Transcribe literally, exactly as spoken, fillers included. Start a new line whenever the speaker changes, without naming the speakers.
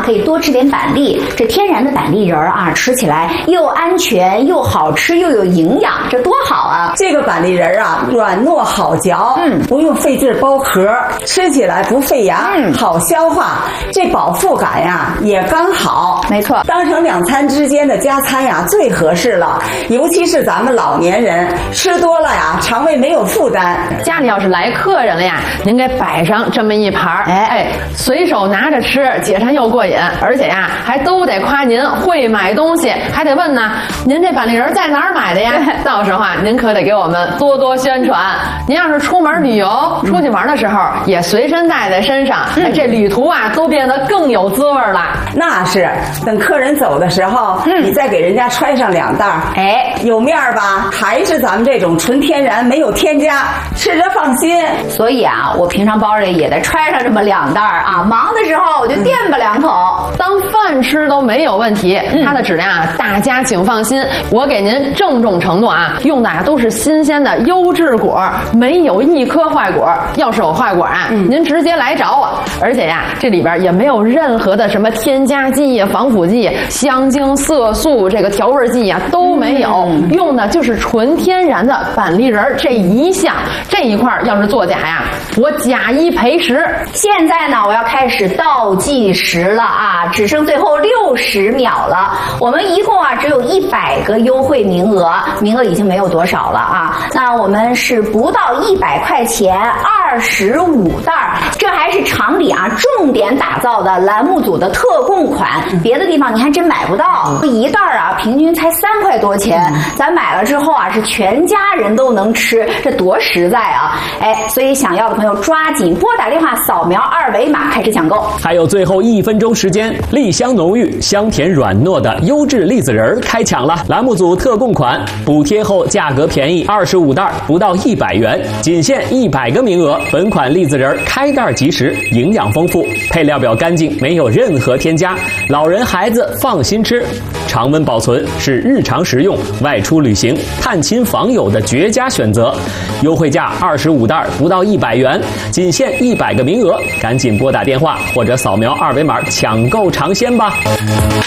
可以多吃点板栗。这天然的板栗仁儿啊，吃起来又安全又好吃又有营养，这多好啊！
这个板栗仁儿啊，软糯好嚼，嗯，不用费劲剥壳，吃起来不费牙，嗯，好消化。这饱腹感呀也刚好，
没错，
当成两餐之间的加餐呀最合适了。尤其是咱们老年人吃多了呀，肠胃没有负担。
家里要是来客人了呀，您给摆上这么一盘儿，哎哎，随手拿着吃，解馋又过瘾，而且呀还都得夸您会买东西，还得问呢，您这板栗仁在哪儿买的呀？到时候啊，您可得给我们多多宣传。您要是出门旅游、出去玩的时候，也随身带在身上，哎，这旅途啊都变得更有滋味了。
那是，等客人走的时候，嗯，你再给人家揣上两袋，哎，有面儿吧？还是咱们这种纯天然，没有添加，吃着放心。
所以啊，我平常包里也得揣上这么两袋啊，忙的时候我就垫吧两口，
当饭吃都没有问题。嗯、它的质量啊，大家请放心，我给您郑重承诺啊，用的啊都是新鲜的优质果，没有一颗坏果。要是有坏果啊，嗯、您直接来找我。而且呀，这里边也没有任何的什么添加剂、防腐剂、香精、色素，这个调味剂啊都没有，嗯、用的就是纯天然的板栗仁这一项。这一块要是作假呀，我假一赔十。
现在呢，我要开始倒计时了啊，只剩最后六十秒了。我们一共啊只有一百个优惠名额，名额已经没有多少了啊。那我们是不到一百块钱，二十五袋，这还是厂里啊重点打造的栏目组的特供款，别的地方你还真买不到。一袋啊平均才三块多钱，咱买了之后啊是全家人都能吃，这多实在啊！哎，所以想要的朋友抓紧拨打电话扫描二维码开始抢购。
还有最后一分钟时间，栗香浓郁、香甜软糯的优质栗子仁开抢了！栏目组特供款，补贴后价格便宜，二十五袋不到一百元，仅限一百个名额。本款栗子仁开袋即食，营养丰富，配料表干净，没有任何添加，老人孩子放心吃。常温保存是日常食用、外出旅行、探亲访友的绝佳选择。优惠价二十五袋不到一百元，仅限一百个名额，赶紧拨打电话或者扫描二维码抢购尝鲜吧。